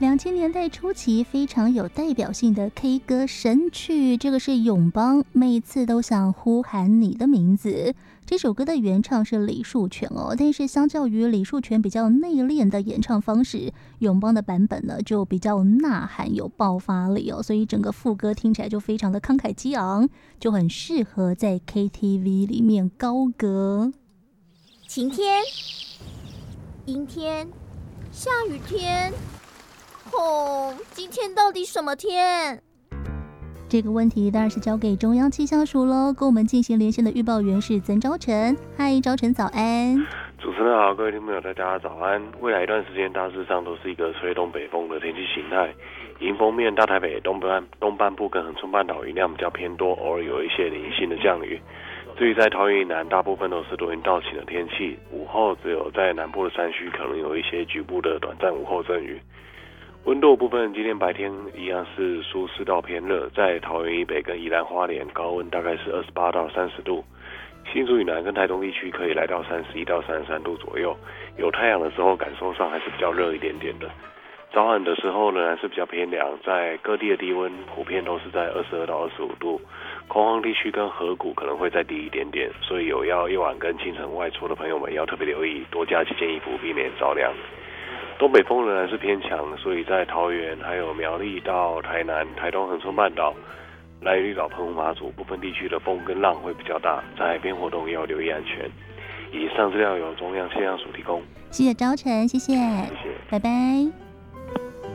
2000年代初期非常有代表性的 K 歌神曲，这个是永邦每次都想呼喊你的名字。这首歌的原唱是李树全哦，但是相较于李树全比较内敛的演唱方式，永邦的版本呢就比较呐喊有爆发力哦，所以整个副歌听起来就非常的慷慨激昂，就很适合在 KTV 里面高歌。 晴天、阴天、下雨天，今天到底什么天？ 这个问题当然是交给中央气象署喽。跟我们进行连线的预报员是曾昭成。嗨，昭成早安。 主持人好，各位听众朋友大家早安。未来一段时间大致上都是一个吹东北风的天气形态。迎风面大台北东半部跟恒春半岛云量比较偏多，偶尔有一些零星的降雨。至于在桃园以南，大部分都是多云到晴的天气。午后只有在南部的山区可能有一些局部的短暂午后阵雨。温度部分，今天白天一样是舒适到偏热，在桃园以北跟宜兰花莲高温大概是28到30度，新竹以南跟台东地区可以来到31到33度左右。有太阳的时候，感受上还是比较热一点点的。早晚的时候仍然是比较偏凉，在各地的低温普遍都是在22到25度，空旷地区跟河谷可能会再低一点点，所以有要夜晚跟清晨外出的朋友们要特别留意，多加几件衣服，避免着凉。东北风仍然是偏强，所以在桃园还有苗栗到台南、台东恒春半岛、兰屿绿岛、澎湖马祖部分地区的风跟浪会比较大，在海边活动要留意安全。以上资料由中央气象署提供。 谢谢昭成，谢谢， 谢谢， 拜拜。